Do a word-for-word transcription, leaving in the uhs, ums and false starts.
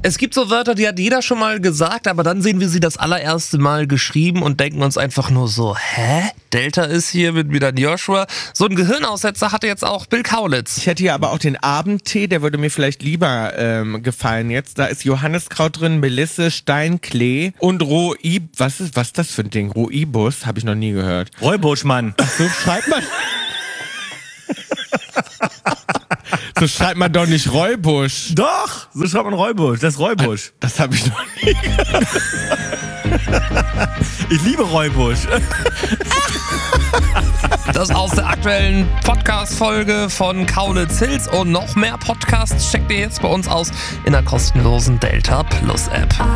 Es gibt so Wörter, die hat jeder schon mal gesagt, aber dann sehen wir sie das allererste Mal geschrieben und denken uns einfach nur so, hä? Delta ist hier mit wieder Joshua. So ein Gehirnaussetzer hatte jetzt auch Bill Kaulitz. Ich hätte hier aber auch den Abendtee, der würde mir vielleicht lieber ähm, gefallen jetzt. Da ist Johanniskraut drin, Melisse, Steinklee und Roib. Was ist, was ist das für ein Ding? Roibus? Habe ich noch nie gehört. Räubusch, Mann. So schreibt man... So schreibt man doch nicht Räubusch. Doch, so schreibt man Räubusch. Das ist Räubusch. Das habe ich noch nie gehört. Ich liebe Räubusch. Das aus der aktuellen Podcast-Folge von Kaulitz Hills und noch mehr Podcasts checkt ihr jetzt bei uns aus in der kostenlosen Delta Plus App.